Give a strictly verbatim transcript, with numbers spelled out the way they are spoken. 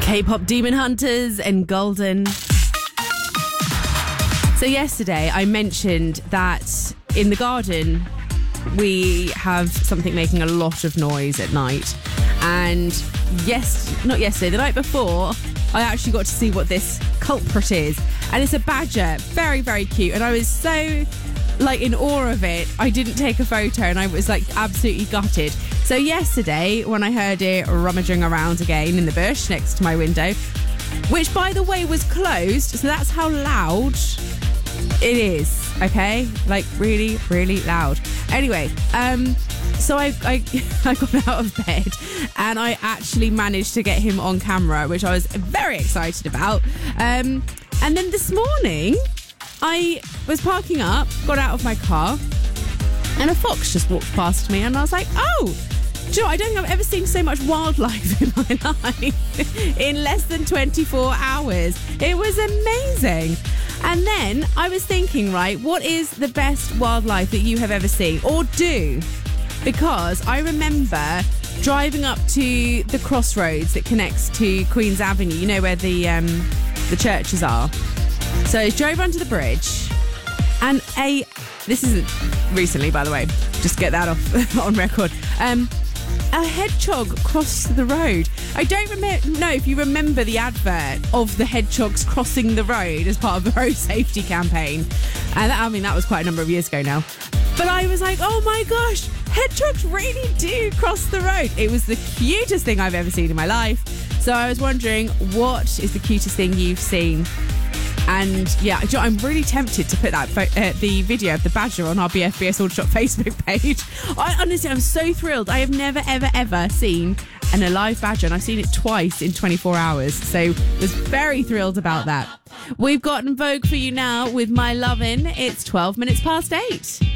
K-pop Demon Hunters and Golden. So yesterday I mentioned that in the garden we have something making a lot of noise at night. And yes, not yesterday, the night before, I actually got to see what this culprit is. And it's a badger. Very, very cute. And I was so, like, in awe of it. I didn't take a photo and I was, like, absolutely gutted. So yesterday, when I heard it rummaging around again in the bush next to my window, which, by the way, was closed, so that's how loud it is, okay? Like, really, really loud. Anyway, um... So I, I I got out of bed and I actually managed to get him on camera, which I was very excited about. Um, and then this morning, I was parking up, got out of my car, and a fox just walked past me, and I was like, oh, do you know, I don't think I've ever seen so much wildlife in my life in less than twenty-four hours. It was amazing. And then I was thinking, right, what is the best wildlife that you have ever seen or do? Because I remember driving up to the crossroads that connects to Queen's Avenue, you know, where the um, the churches are. So I drove onto the bridge and a... This isn't recently, by the way. Just get that off on record. Um, a hedgehog crossed the road. I don't remember, know if you remember the advert of the hedgehogs crossing the road as part of the road safety campaign. And that, I mean, that was quite a number of years ago now. But I was like, oh my gosh, hedgehogs really do cross the road. It was the cutest thing I've ever seen in my life. So I was wondering, what is the cutest thing you've seen? And yeah, I'm really tempted to put that uh, the video of the badger on our B F B S Aldershot Facebook page. I honestly, I'm so thrilled. I have never, ever, ever seen an alive badger, and I've seen it twice in twenty-four hours. So was very thrilled about that. We've got En Vogue for you now with My Lovin'. It's twelve minutes past eight.